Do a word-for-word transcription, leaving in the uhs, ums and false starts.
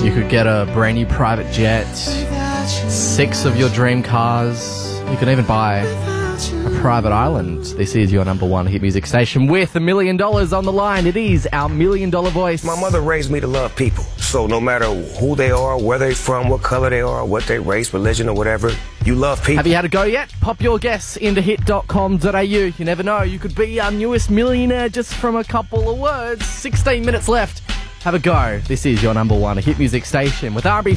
You could get a brand new private jet, six of your dream cars. You could even buy a private island. This is your number one hit music station with a million dollars on the line. It is our million dollar voice. My mother raised me to love people. So no matter who they are, where they're from, what color they are, what their race, religion, or whatever, you love people. Have you had a go yet? Pop your guess into hit dot com dot a u. You never know. You could be our newest millionaire just from a couple of words. sixteen minutes left. Have a go. This is your number one hit music station with R and B